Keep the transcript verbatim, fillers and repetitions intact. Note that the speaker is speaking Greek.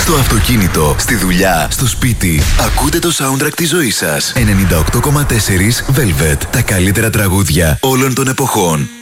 Στο αυτοκίνητο, στη δουλειά, στο σπίτι. Ακούτε το soundtrack της ζωής σας. ενενήντα οκτώ κόμμα τέσσερα Velvet. Τα καλύτερα τραγούδια όλων των εποχών.